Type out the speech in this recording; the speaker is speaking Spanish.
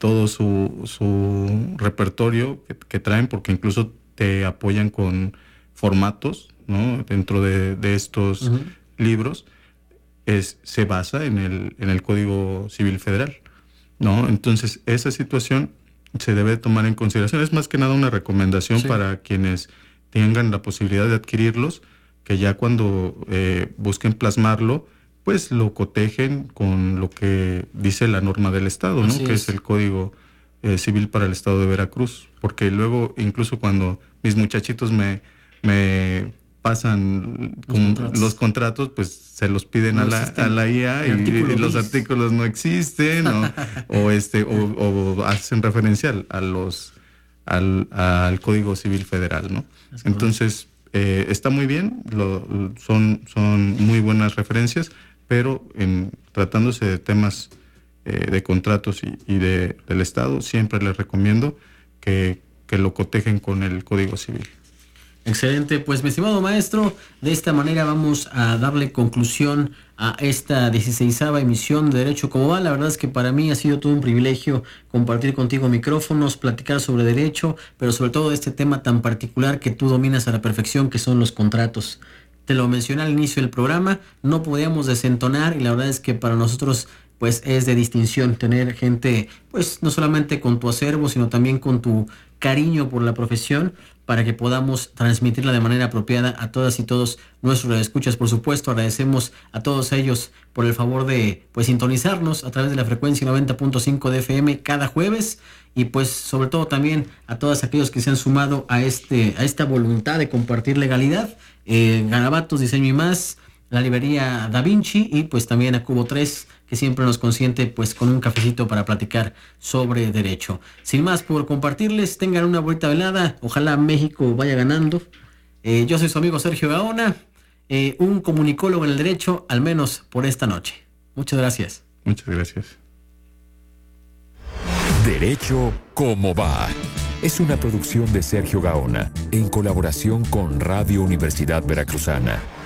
todo su repertorio que traen, porque incluso te apoyan con formatos, ¿no? Dentro de estos Uh-huh. libros se basa en el Código Civil Federal, ¿no? Entonces, esa situación se debe tomar en consideración. Es más que nada una recomendación para quienes tengan la posibilidad de adquirirlos, que ya cuando busquen plasmarlo, pues lo cotejen con lo que dice la norma del Estado, ¿no? Que es el Código Civil para el Estado de Veracruz. Porque luego, incluso cuando mis muchachitos me pasan los contratos, pues se los piden a la IA y los artículos no existen o hacen referencia al Código Civil Federal, ¿no? Entonces, está muy bien, son muy buenas referencias, pero tratándose de temas de contratos y del Estado, siempre les recomiendo que lo cotejen con el Código Civil. Excelente, pues mi estimado maestro, de esta manera vamos a darle conclusión a esta 16ª emisión de Derecho Como Va. La verdad es que para mí ha sido todo un privilegio compartir contigo micrófonos, platicar sobre derecho, pero sobre todo de este tema tan particular que tú dominas a la perfección, que son los contratos. Te lo mencioné al inicio del programa, no podíamos desentonar y la verdad es que para nosotros pues es de distinción tener gente, pues no solamente con tu acervo, sino también con tu cariño por la profesión, para que podamos transmitirla de manera apropiada a todas y todos nuestros escuchas. Por supuesto, agradecemos a todos ellos por el favor de pues sintonizarnos a través de la frecuencia 90.5 de FM cada jueves, y pues sobre todo también a todos aquellos que se han sumado a esta voluntad de compartir legalidad, Garabatos Diseño y Más, la librería Da Vinci y pues también a Cubo 3, que siempre nos consiente pues con un cafecito para platicar sobre derecho. Sin más por compartirles, tengan una bonita velada, ojalá México vaya ganando. Yo soy su amigo Sergio Gaona, un comunicólogo en el derecho, al menos por esta noche. Muchas gracias. Muchas gracias. Derecho Como Va es una producción de Sergio Gaona en colaboración con Radio Universidad Veracruzana.